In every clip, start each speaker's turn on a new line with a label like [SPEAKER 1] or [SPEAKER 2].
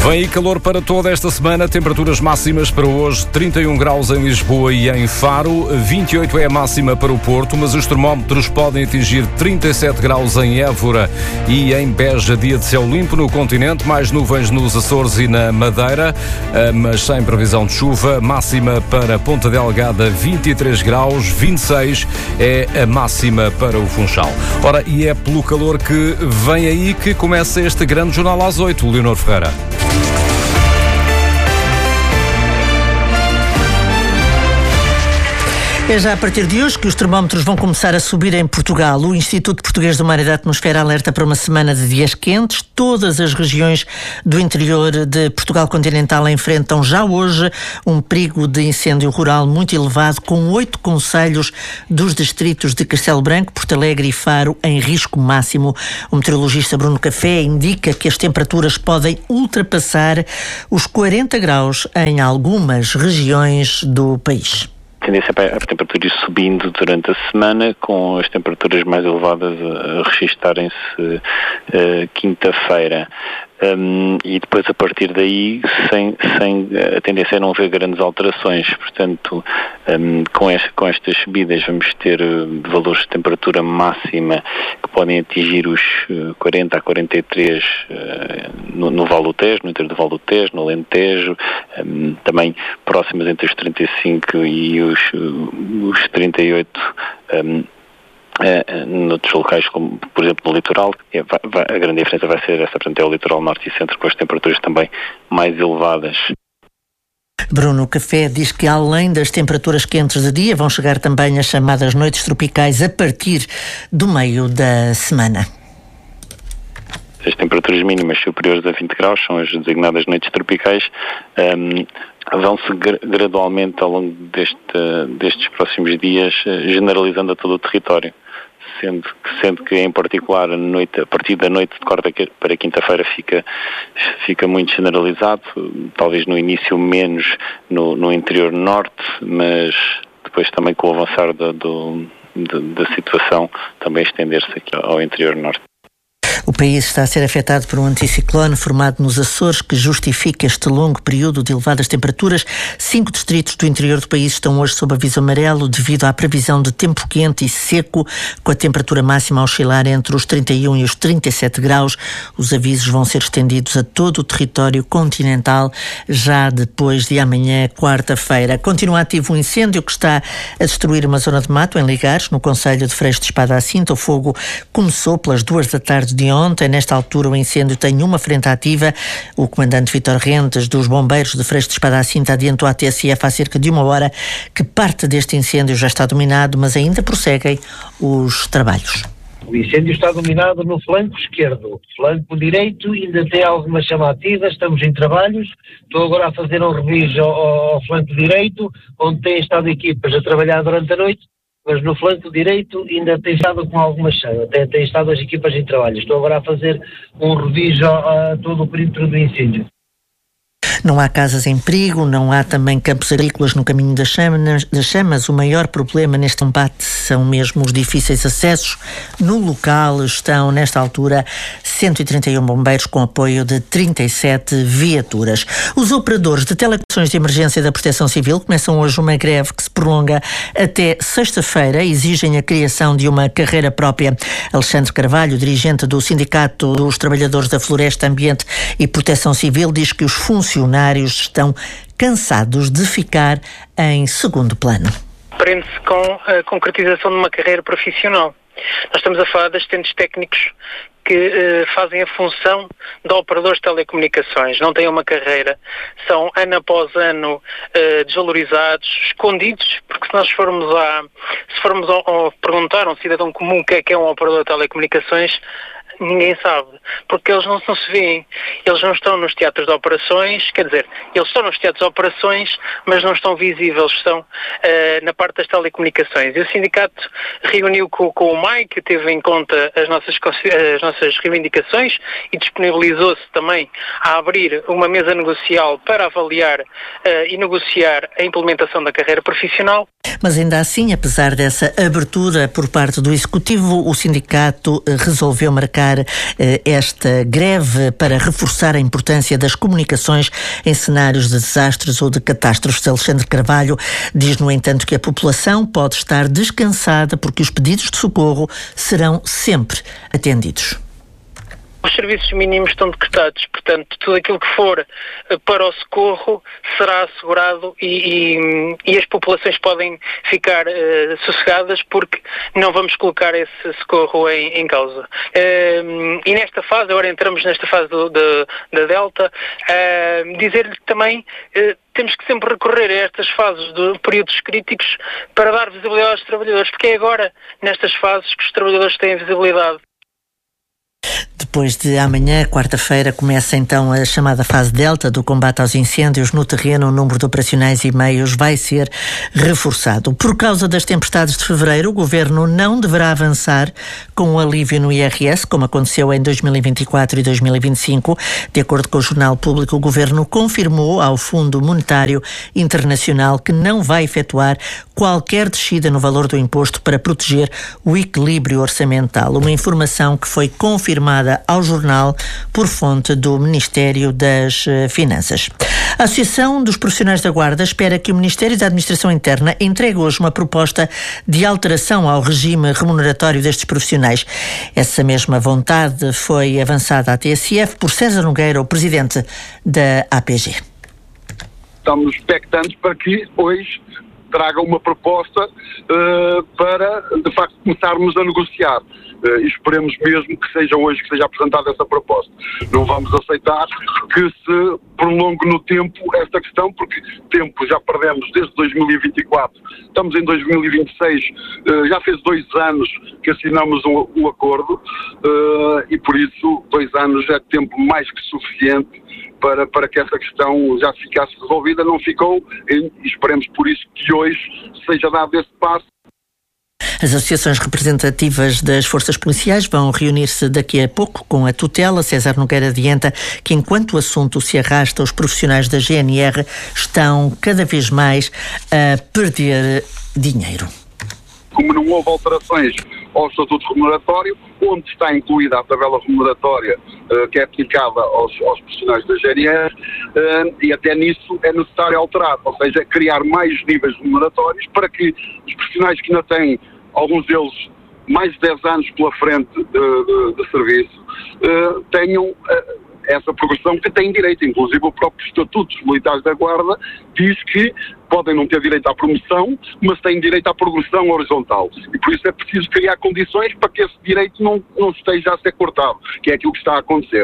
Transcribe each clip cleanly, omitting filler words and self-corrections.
[SPEAKER 1] Vem aí calor para toda esta semana, temperaturas máximas para hoje, 31 graus em Lisboa e em Faro, 28 é a máxima para o Porto, mas os termómetros podem atingir 37 graus em Évora e em Beja, dia de céu limpo no continente, mais nuvens nos Açores e na Madeira, mas sem previsão de chuva, máxima para Ponta Delgada 23 graus, 26 é a máxima para o Funchal. Ora, e é pelo calor que vem aí que começa este grande jornal às 8, Leonor Ferreira.
[SPEAKER 2] É já a partir de hoje que os termómetros vão começar a subir em Portugal. O Instituto Português do Mar e da Atmosfera alerta para uma semana de dias quentes. Todas as regiões do interior de Portugal continental enfrentam já hoje um perigo de incêndio rural muito elevado, com 8 concelhos dos distritos de Castelo Branco, Porto Alegre e Faro em risco máximo. O meteorologista Bruno Café indica que as temperaturas podem ultrapassar os 40 graus em algumas regiões do país.
[SPEAKER 3] A tendência é a temperatura ir subindo durante a semana, com as temperaturas mais elevadas a registarem-se quinta-feira. E depois, a partir daí, a tendência é não haver grandes alterações. Portanto, com estas subidas vamos ter valores de temperatura máxima que podem atingir os 40 a 43 no Vale do Tejo, no interior do Vale do Tejo, no Alentejo, também próximas entre os 35 e os 38 noutros locais, como por exemplo no litoral. A grande diferença vai ser essa, portanto é o litoral norte e centro, com as temperaturas também mais elevadas.
[SPEAKER 2] Bruno Café diz que além das temperaturas quentes de dia, vão chegar também as chamadas noites tropicais a partir do meio da semana.
[SPEAKER 3] As temperaturas mínimas superiores a 20 graus são as designadas noites tropicais. Vão-se gradualmente ao longo destes próximos dias generalizando a todo o território, sendo que em particular a partir da noite de quarta para quinta-feira fica muito generalizado, talvez no início menos no interior norte, mas depois também com o avançar da situação também estender-se aqui ao interior norte.
[SPEAKER 2] O país está a ser afetado por um anticiclone formado nos Açores que justifica este longo período de elevadas temperaturas. 5 distritos do interior do país estão hoje sob aviso amarelo devido à previsão de tempo quente e seco, com a temperatura máxima a oscilar entre os 31 e os 37 graus. Os avisos vão ser estendidos a todo o território continental já depois de amanhã, quarta-feira. Continua ativo um incêndio que está a destruir uma zona de mato em Ligares, no concelho de Freixo de Espada à Cinta. O fogo começou pelas 2 da tarde de ontem. Nesta altura o incêndio tem uma frente ativa. O comandante Vítor Rentes dos Bombeiros de Freixo de Espada à Cinta adiantou à TSF há cerca de uma hora que parte deste incêndio já está dominado, mas ainda prosseguem os trabalhos.
[SPEAKER 4] O incêndio está dominado no flanco esquerdo. Flanco direito ainda tem alguma chama ativa, estamos em trabalhos. Estou agora a fazer um reviso ao flanco direito, onde têm estado equipas a trabalhar durante a noite. Mas no flanco direito ainda tem estado com alguma chama, tem estado as equipas em trabalho. Estou agora a fazer um reviso a todo o perímetro do incêndio.
[SPEAKER 2] Não há casas em perigo, não há também campos agrícolas no caminho das chamas. O maior problema neste combate são mesmo os difíceis acessos. No local estão, nesta altura, 131 bombeiros com apoio de 37 viaturas. Os operadores de telecomunicações de emergência da Proteção Civil começam hoje uma greve que se prolonga até sexta-feira. Exigem a criação de uma carreira própria. Alexandre Carvalho, dirigente do Sindicato dos Trabalhadores da Floresta, Ambiente e Proteção Civil, diz que os funcionários estão cansados de ficar em segundo plano.
[SPEAKER 5] Prende-se com a concretização de uma carreira profissional. Nós estamos a falar de assistentes técnicos que fazem a função de operadores de telecomunicações, não têm uma carreira, são ano após ano desvalorizados, escondidos, porque se nós formos a perguntar a um cidadão comum o que é um operador de telecomunicações, ninguém sabe, porque eles não se veem, eles não estão nos teatros de operações, quer dizer, eles estão nos teatros de operações, mas não estão visíveis, estão na parte das telecomunicações. E o sindicato reuniu com o MAI, que teve em conta as nossas reivindicações e disponibilizou-se também a abrir uma mesa negocial para avaliar e negociar a implementação da carreira profissional.
[SPEAKER 2] Mas ainda assim, apesar dessa abertura por parte do Executivo, o sindicato resolveu marcar anunciar esta greve para reforçar a importância das comunicações em cenários de desastres ou de catástrofes. Alexandre Carvalho diz, no entanto, que a população pode estar descansada porque os pedidos de socorro serão sempre atendidos.
[SPEAKER 5] Os serviços mínimos estão decretados, portanto, tudo aquilo que for para o socorro será assegurado e as populações podem ficar sossegadas porque não vamos colocar esse socorro em causa. E nesta fase, agora entramos nesta fase da Delta, dizer-lhe que também temos que sempre recorrer a estas fases de períodos críticos para dar visibilidade aos trabalhadores, porque é agora, nestas fases, que os trabalhadores têm visibilidade.
[SPEAKER 2] Depois de amanhã, quarta-feira, começa então a chamada fase Delta do combate aos incêndios. No terreno, o número de operacionais e meios vai ser reforçado. Por causa das tempestades de fevereiro, o Governo não deverá avançar com o alívio no IRS, como aconteceu em 2024 e 2025. De acordo com o Jornal Público, o Governo confirmou ao Fundo Monetário Internacional que não vai efetuar qualquer descida no valor do imposto para proteger o equilíbrio orçamental. Uma informação que foi confirmada ao jornal por fonte do Ministério das Finanças. A Associação dos Profissionais da Guarda espera que o Ministério da Administração Interna entregue hoje uma proposta de alteração ao regime remuneratório destes profissionais. Essa mesma vontade foi avançada à TSF por César Nogueira, o presidente da APG.
[SPEAKER 6] Estamos expectantes para que hoje traga uma proposta para, de facto, começarmos a negociar. E esperemos mesmo que seja hoje que seja apresentada essa proposta. Não vamos aceitar que se prolongue no tempo esta questão, porque tempo já perdemos desde 2024. Estamos em 2026, já fez 2 anos que assinamos o acordo e por isso 2 anos é tempo mais que suficiente para que essa questão já ficasse resolvida. Não ficou e esperemos por isso que hoje seja dado esse passo.
[SPEAKER 2] As associações representativas das forças policiais vão reunir-se daqui a pouco com a tutela. César Nogueira adianta que, enquanto o assunto se arrasta, os profissionais da GNR estão cada vez mais a perder dinheiro.
[SPEAKER 6] Como não houve alterações ao Estatuto Remuneratório, onde está incluída a tabela remuneratória que é aplicada aos profissionais da GNR, e até nisso é necessário alterar, ou seja, criar mais níveis remuneratórios para que os profissionais que ainda têm, alguns deles, mais de 10 anos pela frente de serviço, tenham essa progressão que têm direito. Inclusive o próprio Estatuto dos Militares da Guarda diz que podem não ter direito à promoção, mas têm direito à progressão horizontal. E por isso é preciso criar condições para que esse direito não esteja a ser cortado, que é aquilo que está a acontecer.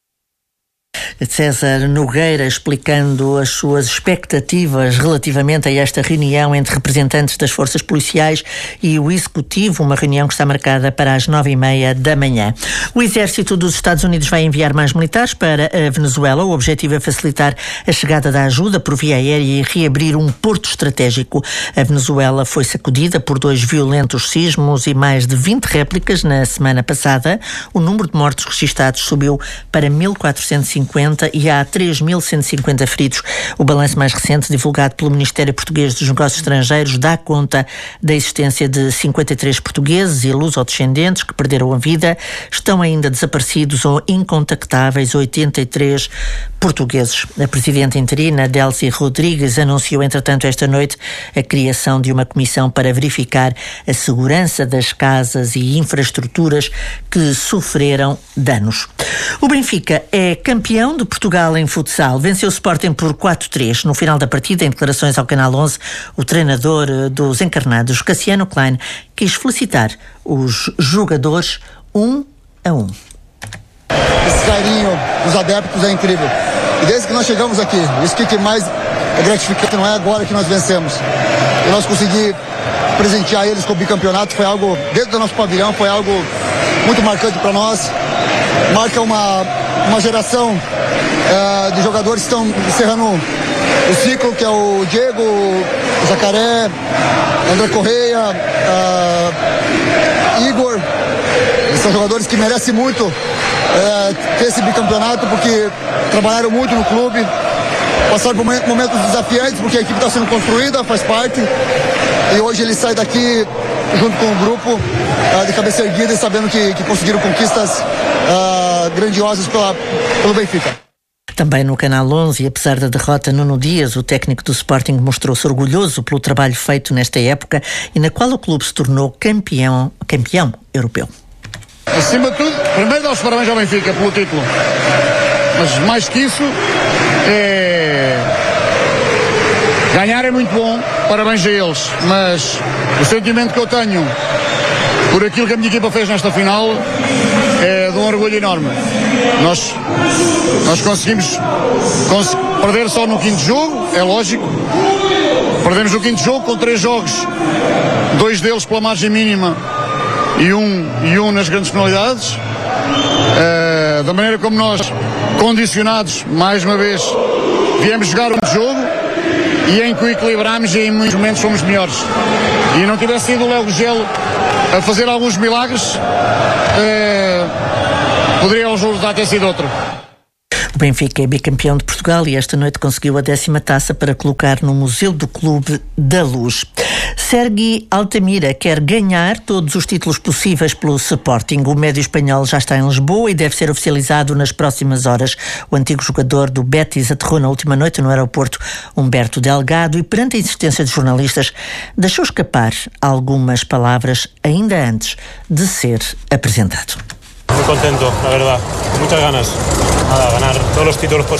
[SPEAKER 2] César Nogueira explicando as suas expectativas relativamente a esta reunião entre representantes das forças policiais e o Executivo, uma reunião que está marcada para as 9h30 da manhã. O Exército dos Estados Unidos vai enviar mais militares para a Venezuela. O objetivo é facilitar a chegada da ajuda por via aérea e reabrir um porto estratégico. A Venezuela foi sacudida por 2 violentos sismos e mais de 20 réplicas na semana passada. O número de mortos registados subiu para 1.450 e há 3.150 feridos. O balanço mais recente, divulgado pelo Ministério Português dos Negócios Estrangeiros, dá conta da existência de 53 portugueses e luso-descendentes que perderam a vida. Estão ainda desaparecidos ou incontactáveis 83 portugueses. A presidenta interina, Delcy Rodrigues, anunciou, entretanto, esta noite a criação de uma comissão para verificar a segurança das casas e infraestruturas que sofreram danos. O Benfica é campeão de Portugal em futsal. Venceu o Sporting por 4-3. No final da partida, em declarações ao Canal 11, o treinador dos encarnados, Cassiano Klein, quis felicitar os jogadores 1 a 1.
[SPEAKER 7] Esse carinho dos adeptos é incrível. E desde que nós chegamos aqui, isso que mais é gratificante, não é agora que nós vencemos. E nós conseguimos presentear eles com o bicampeonato, foi algo, dentro do nosso pavilhão, foi algo muito marcante para nós. Marca uma geração de jogadores que estão encerrando o ciclo, que é o Diego, o Jacaré, André Correia, Igor. São jogadores que merecem muito ter esse bicampeonato, porque trabalharam muito no clube, passaram por momentos desafiantes, porque a equipe está sendo construída, faz parte, e hoje ele sai daqui junto com o grupo, de cabeça erguida e sabendo que conseguiram conquistas grandiosas pelo Benfica.
[SPEAKER 2] Também no Canal 11, apesar da derrota, Nuno Dias, o técnico do Sporting, mostrou-se orgulhoso pelo trabalho feito nesta época e na qual o clube se tornou campeão europeu.
[SPEAKER 8] Acima de tudo, primeiro dá os parabéns ao Benfica pelo título, mas mais que isso, ganhar é muito bom, parabéns a eles, mas o sentimento que eu tenho por aquilo que a minha equipa fez nesta final é de um orgulho enorme. Nós conseguimos perder só no quinto jogo, é lógico. Perdemos no quinto jogo com 3 jogos, 2 deles pela margem mínima e um nas grandes penalidades. Da maneira como nós, condicionados, mais uma vez, viemos jogar um jogo e em que o equilibramos e em muitos momentos fomos melhores. E não tivesse sido o Léo Gugel a fazer alguns milagres, poderia o resultado ter sido outro.
[SPEAKER 2] O Benfica é bicampeão de Portugal e esta noite conseguiu a 10ª taça para colocar no Museu do Clube da Luz. Sergi Altamira quer ganhar todos os títulos possíveis pelo Sporting. O médio espanhol já está em Lisboa e deve ser oficializado nas próximas horas. O antigo jogador do Betis aterrou na última noite no aeroporto Humberto Delgado e, perante a insistência de jornalistas, deixou escapar algumas palavras ainda antes de ser apresentado.
[SPEAKER 9] Muy contento, la verdad, con muchas ganas. Nada, ganar todos los títulos posibles.